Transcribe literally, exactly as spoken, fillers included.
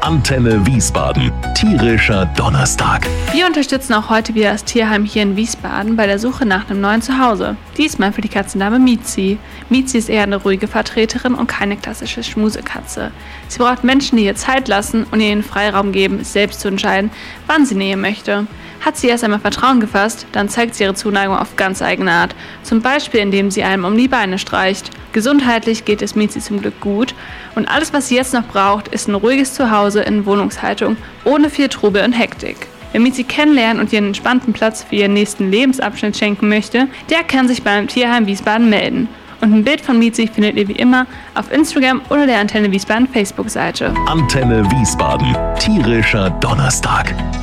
Antenne Wiesbaden. Tierischer Donnerstag. Wir unterstützen auch heute wieder das Tierheim hier in Wiesbaden bei der Suche nach einem neuen Zuhause. Diesmal für die Katzendame Mizi. Mizi ist eher eine ruhige Vertreterin und keine klassische Schmusekatze. Sie braucht Menschen, die ihr Zeit lassen und ihr den Freiraum geben, selbst zu entscheiden, wann sie nähen möchte. Hat sie erst einmal Vertrauen gefasst, dann zeigt sie ihre Zuneigung auf ganz eigene Art. Zum Beispiel, indem sie einem um die Beine streicht. Gesundheitlich geht es Mizi zum Glück gut und alles, was sie jetzt noch braucht, ist ein ruhiges Zuhause in Wohnungshaltung, ohne viel Trubel und Hektik. Wer Mizi kennenlernen und ihr einen entspannten Platz für ihren nächsten Lebensabschnitt schenken möchte, der kann sich beim Tierheim Wiesbaden melden. Und ein Bild von Mizi findet ihr wie immer auf Instagram oder der Antenne Wiesbaden Facebook-Seite. Antenne Wiesbaden. Tierischer Donnerstag.